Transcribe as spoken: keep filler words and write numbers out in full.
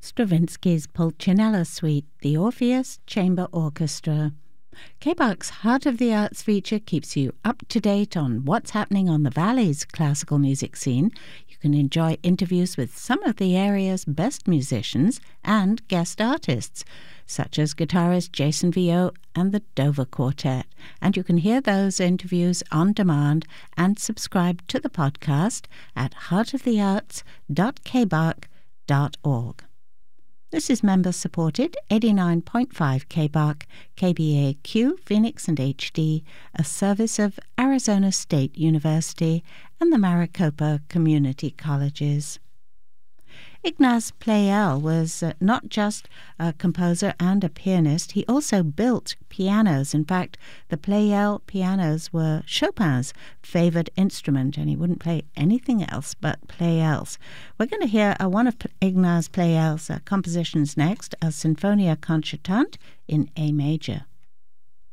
Stravinsky's Pulcinella Suite, the Orpheus Chamber Orchestra. K B A C's Heart of the Arts feature keeps you up to date on what's happening on the Valley's classical music scene. You can enjoy interviews with some of the area's best musicians and guest artists, such as guitarist Jason Vio and the Dover Quartet. And you can hear those interviews on demand and subscribe to the podcast at heart of the arts dot k b a c dot org. This is member-supported eighty-nine point five K B A C, K B A Q, Phoenix and H D, a service of Arizona State University and the Maricopa Community Colleges. Ignaz Pleyel was uh, not just a composer and a pianist, he also built pianos. In fact, the Pleyel pianos were Chopin's favored instrument, and he wouldn't play anything else but Pleyel's. We're going to hear uh, one of Ignaz Pleyel's uh, compositions next, a Sinfonia Concertante in A major.